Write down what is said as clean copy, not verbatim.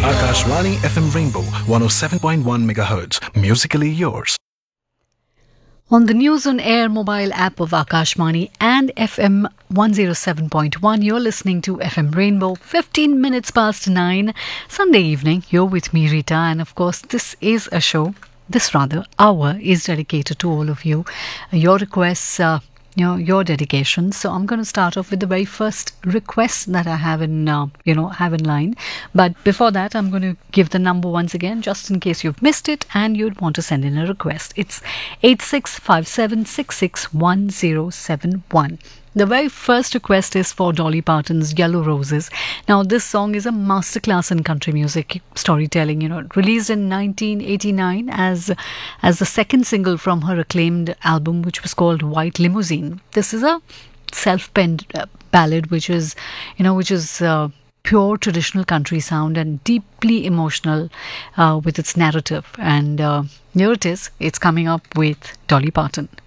Akashvani FM Rainbow 107.1 MHz. Musically yours. On the News on Air mobile app of Akashvani and FM 107.1, you're listening to FM Rainbow, 15 minutes past 9, Sunday evening. You're with me, Rita, and of course, this is a show. This hour is dedicated to all of you. Your requests, your dedication. So I'm going to start off with the very first request that I have in line. But before that, I'm going to give the number once again, just in case you've missed it and you'd want to send in a request. It's 8657661071. The very first request is for Dolly Parton's Yellow Roses. Now, this song is a masterclass in country music storytelling. Released in 1989 as the second single from her acclaimed album, which was called White Limousine. This is a self-penned ballad, which is pure traditional country sound and deeply emotional with its narrative. And here it is. It's coming up with Dolly Parton.